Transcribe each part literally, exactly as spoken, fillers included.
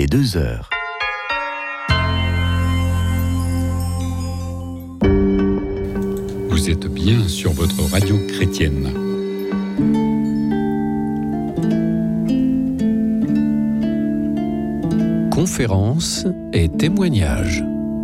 deux heures. Vous êtes bien sur votre radio chrétienne. Conférences et témoignages.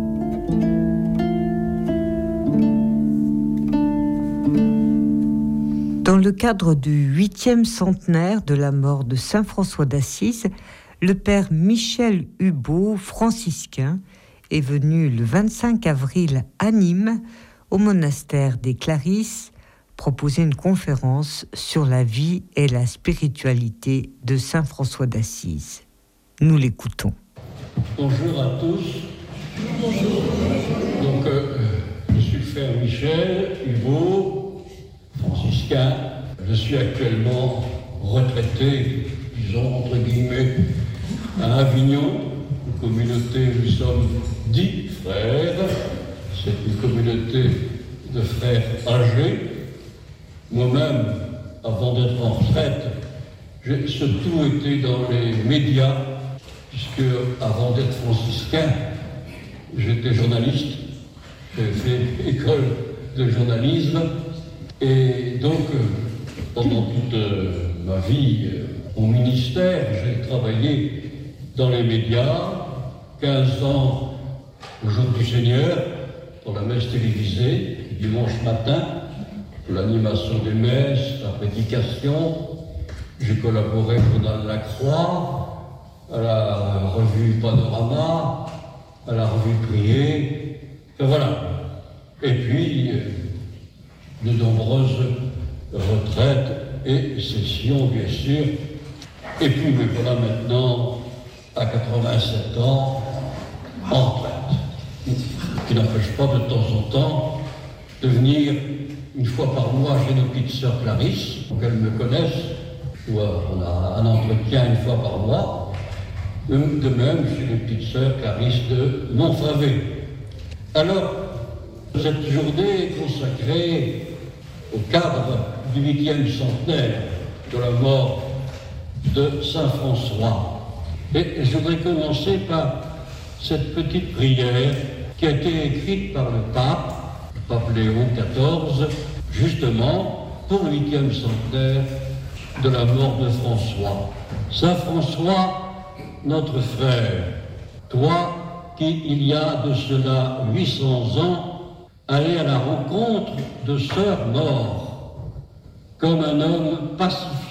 Dans le cadre du huitième centenaire de la mort de saint François d'Assise, le père Michel Hubaut, franciscain, est venu le vingt-cinq avril à Nîmes, au monastère des Clarisses, proposer une conférence sur la vie et la spiritualité de saint François d'Assise. Nous l'écoutons. Bonjour à tous. Bonjour. Donc, euh, je suis le frère Michel Hubaut, franciscain. Je suis actuellement retraité, disons entre guillemets, à Avignon, une communauté où nous sommes dix frères. C'est une communauté de frères âgés. Moi-même, avant d'être en retraite, j'ai surtout été dans les médias, puisque avant d'être franciscain, j'étais journaliste. J'ai fait école de journalisme. Et donc, pendant toute ma vie au ministère, j'ai travaillé dans les médias, quinze ans au jour du Seigneur, pour la messe télévisée, dimanche matin, pour l'animation des messes, la prédication. J'ai collaboré au journal La Croix, à la revue Panorama, à la revue Prier, et voilà. Et puis, de nombreuses retraites et sessions, bien sûr. Et puis, me voilà maintenant, à quatre-vingt-sept ans, en retraite. Qui n'empêche pas de temps en temps de venir une fois par mois chez nos petites sœurs Clarisse, pour qu'elles me connaissent. On a un entretien une fois par mois. De même chez les petites sœurs Clarisse de Montfavet. Alors, cette journée est consacrée au cadre du huitième centenaire de la mort de saint François. Et je voudrais commencer par cette petite prière qui a été écrite par le pape, le pape Léon quatorze, justement pour le huitième centenaire de la mort de François. Saint François, notre frère, toi qui, il y a de cela huit cents ans, allais à la rencontre de sœurs morts, comme un homme pacifique